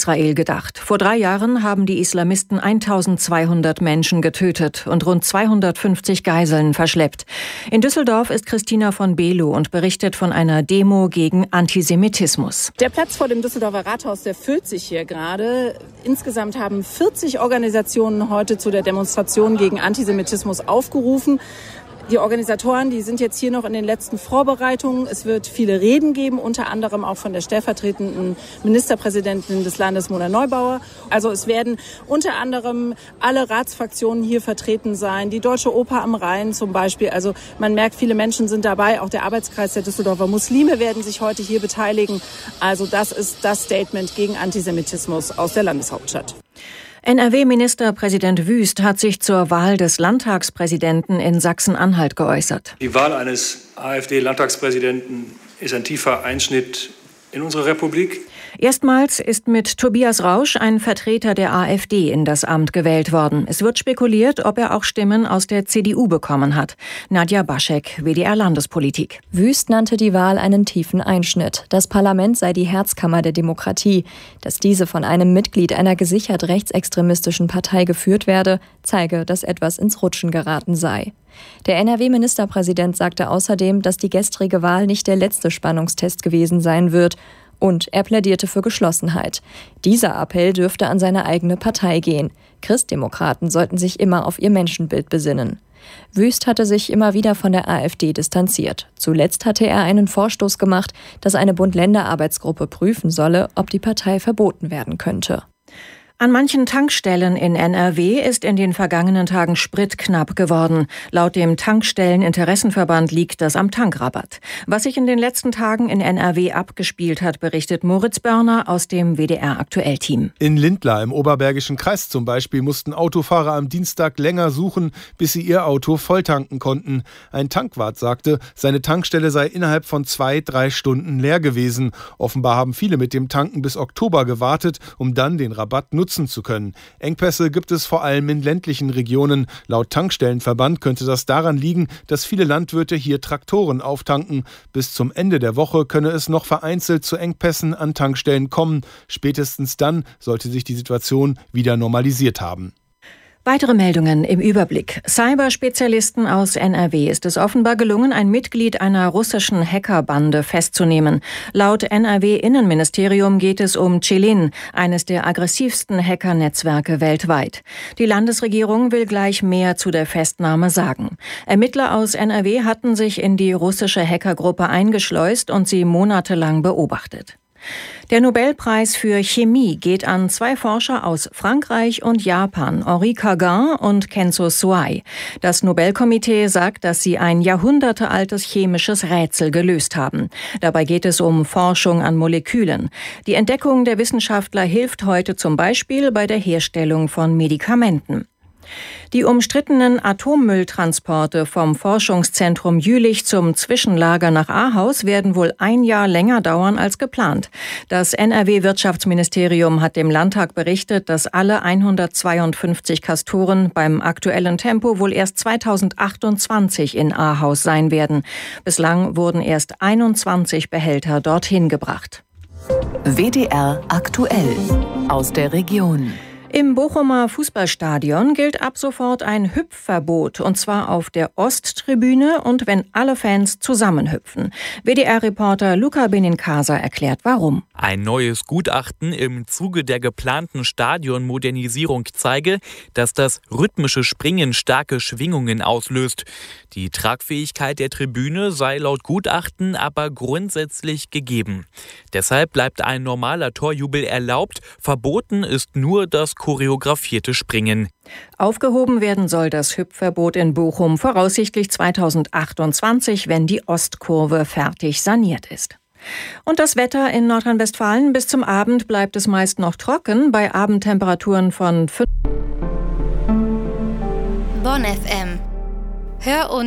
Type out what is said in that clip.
Israel gedacht. Vor 3 Jahren haben die Islamisten 1200 Menschen getötet und rund 250 Geiseln verschleppt. In Düsseldorf ist Christina von Below und berichtet von einer Demo gegen Antisemitismus. Der Platz vor dem Düsseldorfer Rathaus, der füllt sich hier gerade. Insgesamt haben 40 Organisationen heute zu der Demonstration gegen Antisemitismus aufgerufen. Die Organisatoren, die sind jetzt hier noch in den letzten Vorbereitungen. Es wird viele Reden geben, unter anderem auch von der stellvertretenden Ministerpräsidentin des Landes, Mona Neubauer. Also es werden unter anderem alle Ratsfraktionen hier vertreten sein, die Deutsche Oper am Rhein zum Beispiel. Also man merkt, viele Menschen sind dabei. Auch der Arbeitskreis der Düsseldorfer Muslime werden sich heute hier beteiligen. Also das ist das Statement gegen Antisemitismus aus der Landeshauptstadt. NRW-Ministerpräsident Wüst hat sich zur Wahl des Landtagspräsidenten in Sachsen-Anhalt geäußert. Die Wahl eines AfD-Landtagspräsidenten ist ein tiefer Einschnitt in unsere Republik. Erstmals ist mit Tobias Rausch ein Vertreter der AfD in das Amt gewählt worden. Es wird spekuliert, ob er auch Stimmen aus der CDU bekommen hat. Nadja Baschek, WDR Landespolitik. Wüst nannte die Wahl einen tiefen Einschnitt. Das Parlament sei die Herzkammer der Demokratie. Dass diese von einem Mitglied einer gesichert rechtsextremistischen Partei geführt werde, zeige, dass etwas ins Rutschen geraten sei. Der NRW-Ministerpräsident sagte außerdem, dass die gestrige Wahl nicht der letzte Spannungstest gewesen sein wird. Und er plädierte für Geschlossenheit. Dieser Appell dürfte an seine eigene Partei gehen. Christdemokraten sollten sich immer auf ihr Menschenbild besinnen. Wüst hatte sich immer wieder von der AfD distanziert. Zuletzt hatte er einen Vorstoß gemacht, dass eine Bund-Länder-Arbeitsgruppe prüfen solle, ob die Partei verboten werden könnte. An manchen Tankstellen in NRW ist in den vergangenen Tagen Sprit knapp geworden. Laut dem Tankstelleninteressenverband liegt das am Tankrabatt. Was sich in den letzten Tagen in NRW abgespielt hat, berichtet Moritz Börner aus dem WDR-Aktuell-Team. In Lindlar im Oberbergischen Kreis zum Beispiel mussten Autofahrer am Dienstag länger suchen, bis sie ihr Auto volltanken konnten. Ein Tankwart sagte, seine Tankstelle sei innerhalb von 2-3 Stunden leer gewesen. Offenbar haben viele mit dem Tanken bis Oktober gewartet, um dann den Rabatt nutzen zu können. Engpässe gibt es vor allem in ländlichen Regionen. Laut Tankstellenverband könnte das daran liegen, dass viele Landwirte hier Traktoren auftanken. Bis zum Ende der Woche könne es noch vereinzelt zu Engpässen an Tankstellen kommen. Spätestens dann sollte sich die Situation wieder normalisiert haben. Weitere Meldungen im Überblick. Cyberspezialisten aus NRW ist es offenbar gelungen, ein Mitglied einer russischen Hackerbande festzunehmen. Laut NRW-Innenministerium geht es um Tschelin, eines der aggressivsten Hackernetzwerke weltweit. Die Landesregierung will gleich mehr zu der Festnahme sagen. Ermittler aus NRW hatten sich in die russische Hackergruppe eingeschleust und sie monatelang beobachtet. Der Nobelpreis für Chemie geht an 2 Forscher aus Frankreich und Japan, Henri Cagin und Kenzo Suai. Das Nobelkomitee sagt, dass sie ein jahrhundertealtes chemisches Rätsel gelöst haben. Dabei geht es um Forschung an Molekülen. Die Entdeckung der Wissenschaftler hilft heute zum Beispiel bei der Herstellung von Medikamenten. Die umstrittenen Atommülltransporte vom Forschungszentrum Jülich zum Zwischenlager nach Ahaus werden wohl 1 Jahr länger dauern als geplant. Das NRW-Wirtschaftsministerium hat dem Landtag berichtet, dass alle 152 Castoren beim aktuellen Tempo wohl erst 2028 in Ahaus sein werden. Bislang wurden erst 21 Behälter dorthin gebracht. WDR aktuell aus der Region. Im Bochumer Fußballstadion gilt ab sofort ein Hüpfverbot, und zwar auf der Osttribüne und wenn alle Fans zusammenhüpfen. WDR-Reporter Luca Benincasa erklärt, warum. Ein neues Gutachten im Zuge der geplanten Stadionmodernisierung zeige, dass das rhythmische Springen starke Schwingungen auslöst. Die Tragfähigkeit der Tribüne sei laut Gutachten aber grundsätzlich gegeben. Deshalb bleibt ein normaler Torjubel erlaubt, verboten ist nur das choreografierte Springen. Aufgehoben werden soll das Hüpfverbot in Bochum voraussichtlich 2028, wenn die Ostkurve fertig saniert ist. Und das Wetter in Nordrhein-Westfalen: bis zum Abend bleibt es meist noch trocken, bei Abendtemperaturen von 5. Bonn FM. Hör uns